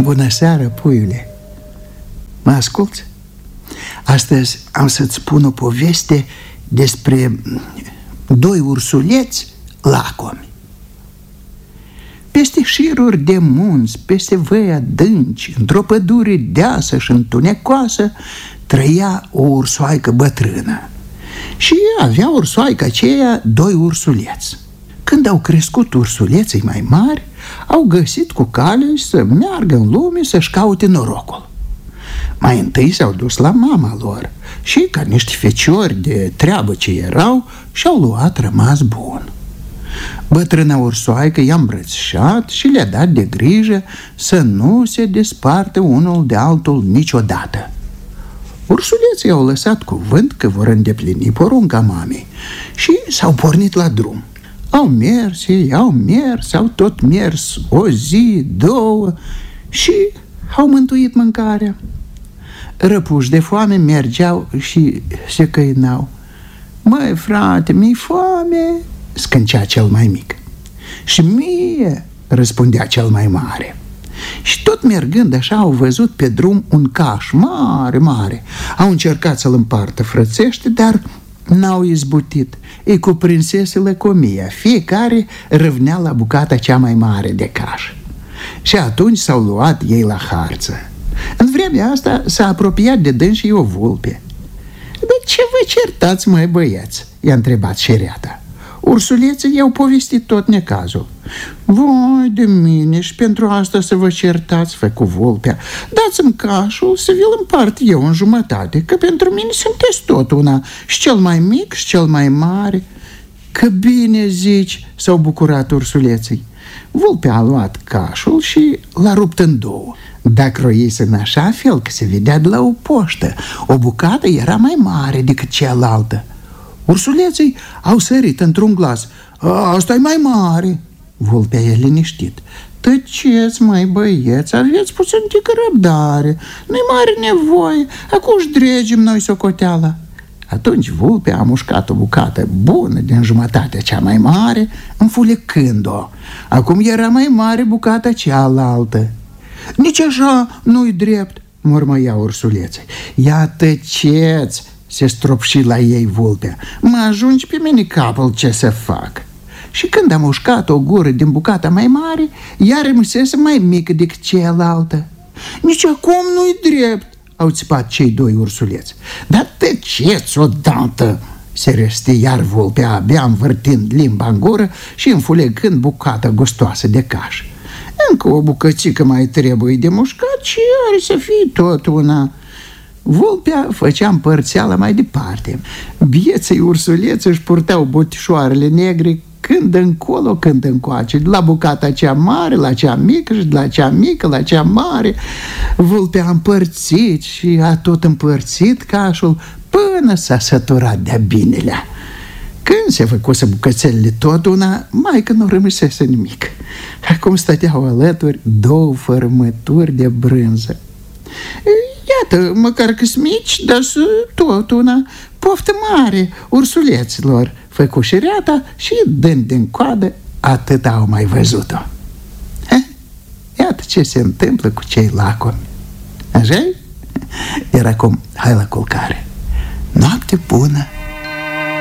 Bună seara, puiule. Mă asculți? Astăzi am să-ți spun o poveste despre doi ursuleți lacomi. Peste șiruri de munți, peste văi adânci, într-o pădure deasă și întunecoasă, trăia o ursoaică bătrână. Și avea ursoaica aceea doi ursuleți. Când au crescut ursuleții mai mari, au găsit cu cale să meargă în lume să-și caute norocul. Mai întâi s-au dus la mama lor și, ca niște feciori de treabă ce erau, și-au luat rămas bun. Bătrâna ursoaică i-a îmbrățișat și le-a dat de grijă să nu se despartă unul de altul niciodată. Ursuleții au lăsat cuvânt că vor îndeplini porunca mamei și s-au pornit la drum. Au mers, au tot mers o zi, două și au mântuit mâncarea. Răpuși de foame mergeau și se căinau. Măi, frate, mi-e foame, scâncea cel mai mic. Și mie, răspundea cel mai mare. Și tot mergând așa au văzut pe drum un caș mare, mare. Au încercat să-l împartă frățește, dar n-au izbutit. Îi cuprinsese lăcomia. Fiecare râvnea la bucata cea mai mare de caș. Și atunci s-au luat ei la harță. În vremea asta s-a apropiat de dânsii o vulpe. De ce vă certați, măi băieți? I-a întrebat șereata. Ursuleții i-au povestit tot necazul. Voi de mine și pentru asta să vă certați, făcu vulpea. Dați-mi cașul să vi-l împart eu în jumătate, că pentru mine sunteți tot una, și cel mai mic și cel mai mare. Că bine zici, s-au bucurat ursuleții. Vulpea a luat cașul și l-a rupt în două. Dar croise în așa fel că se vedea de la o poștă. O bucată era mai mare decât cealaltă. Ursuleții au sărit într-un glas. Asta e mai mare. Vulpea e liniștit. Tăceți, mai băieți, aveți puțin de răbdare. Nu-i mare nevoie. Acum își dregem noi socoteala. Atunci vulpea a mușcat o bucată bună din jumătatea cea mai mare, înfulecând-o. Acum era mai mare bucata cealaltă. Nici așa nu-i drept, mormăia ursuleții. Ia tăceți, se stropși la ei vulpea. Mă ajungi pe mine capul ce să fac. Și când a mușcat o gură din bucata mai mare, ea rămăsese mai mică decât cealaltă. Nici acum nu-i drept, au țipat cei doi ursuleți. Dar tăceți odată, se răsti iar vulpea, abia învârtind limba în gură și înfulegând bucata gustoasă de caș. Încă o bucățică mai trebuie de mușcat și are să fie tot una. Vulpea făcea împărțeala mai departe. Bieții ursuleți își purteau botișoarele negre când încolo, când încoace, de la bucata cea mare la cea mică și de la cea mică la cea mare. Vulpea a împărțit și a tot împărțit cașul până s-a săturat de-a binelea. Când se făcuse bucățelele tot una, maică nu rămăsese nimic. Acum stăteau alături două fărâmături de brânză. Iată, măcar că-s mici, dar tot una. Poftă mare, ursuleților, făcu șereata și, dând din coadă, atât au mai văzut-o. Iată ce se întâmplă cu cei lacomi. Așa-i? Iar acum, hai la culcare. Noapte bună!